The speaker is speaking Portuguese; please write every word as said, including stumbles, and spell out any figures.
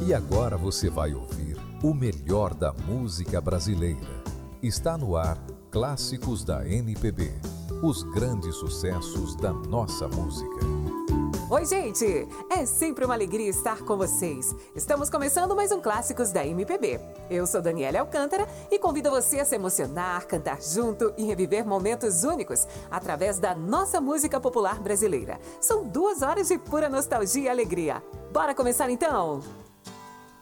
E agora você vai ouvir o melhor da música brasileira. Está no ar Clássicos da M P B. Os grandes sucessos da nossa música. Oi, gente! É sempre uma alegria estar com vocês. Estamos começando mais um Clássicos da M P B. Eu sou Daniela Alcântara e convido você a se emocionar, cantar junto e reviver momentos únicos através da nossa música popular brasileira. São duas horas de pura nostalgia e alegria. Bora começar então?